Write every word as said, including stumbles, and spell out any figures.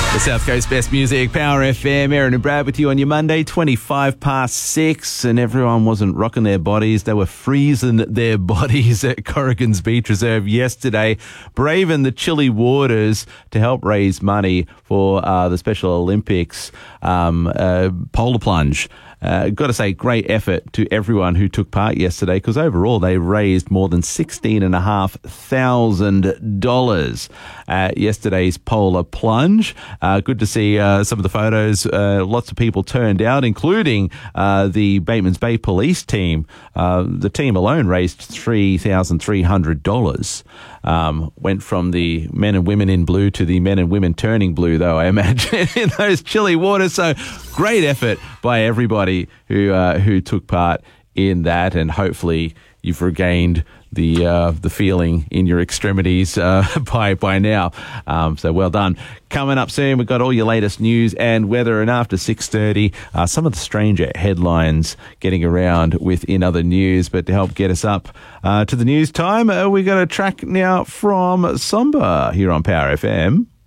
The South Coast Best Music, Power F M. Aaron and Brad with you on your Monday, twenty-five past six, and everyone wasn't rocking their bodies. They were freezing their bodies at Corrigan's Beach Reserve yesterday, braving the chilly waters to help raise money for uh, the Special Olympics um, uh, polar plunge. Uh, got to say, great effort to everyone who took part yesterday, because overall they raised more than sixteen and a half thousand dollars at yesterday's polar plunge. Uh, good to see uh, some of the photos. Uh, lots of people turned out, including uh, the Batemans Bay Police team. Uh, the team alone raised three thousand three hundred dollars. Um, went from the men and women in blue to the men and women turning blue, though, I imagine, in those chilly waters. So great effort by everybody who uh, who took part in that, and hopefully you've regained the uh, the feeling in your extremities uh, by by now. Um, so well done. Coming up soon, we've got all your latest news and weather, and after six thirty, uh, some of the stranger headlines getting around within other news. But to help get us up uh, to the news time, uh, we got a track now from Somber here on Power F M.